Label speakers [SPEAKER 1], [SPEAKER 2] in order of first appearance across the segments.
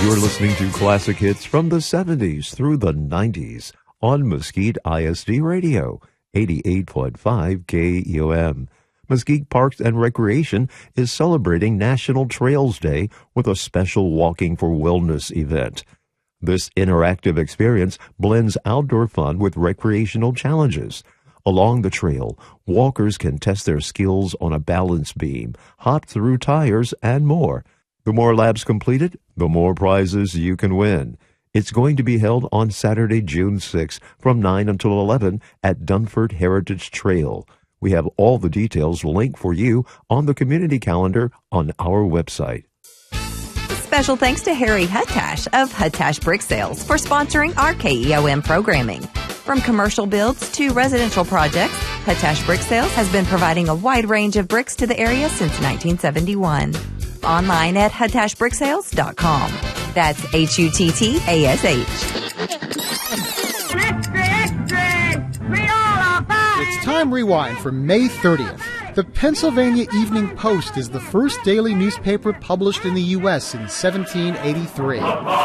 [SPEAKER 1] You're listening to classic hits from the 70s through the 90s on Mesquite ISD Radio, 88.5 KEOM. Mesquite Parks and Recreation is celebrating National Trails Day with a special Walking for Wellness event. This interactive experience blends outdoor fun with recreational challenges. Along the trail, walkers can test their skills on a balance beam, hop through tires, and more. The more laps completed, the more prizes you can win. It's going to be held on Saturday, June 6th from 9 until 11 at Dunford Heritage Trail. We have all the details linked for you on the community calendar on our website.
[SPEAKER 2] Special thanks to Harry Huttash of Huttash Brick Sales for sponsoring our KEOM programming. From commercial builds to residential projects, Huttash Brick Sales has been providing a wide range of bricks to the area since 1971. Online at huttashbricksales.com. That's HUTTASH.
[SPEAKER 3] It's Time Rewind for May 30th. The Pennsylvania Evening Post is the first daily newspaper published in the U.S. in 1783.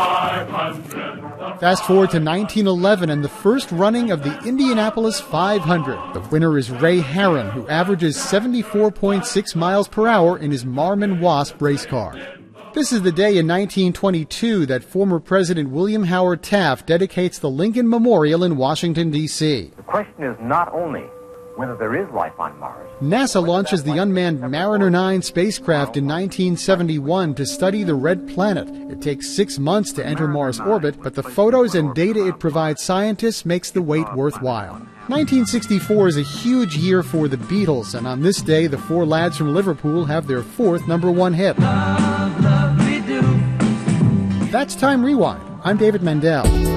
[SPEAKER 3] Fast forward to 1911 and the first running of the Indianapolis 500. The winner is Ray Harron, who averages 74.6 miles per hour in his Marmon Wasp race car. This is the day in 1922 that former President William Howard Taft dedicates the Lincoln Memorial in Washington, D.C.
[SPEAKER 4] The question is not only whether there is life on Mars.
[SPEAKER 3] NASA launches the unmanned Mariner 9 spacecraft in 1971 to study the red planet. It takes 6 months to enter Mars orbit, but the photos and data it provides scientists makes the wait worthwhile. 1964 is a huge year for the Beatles, and on this day, the four lads from Liverpool have their fourth #1 hit. Love, love, we do. That's Time Rewind. I'm David Mandel.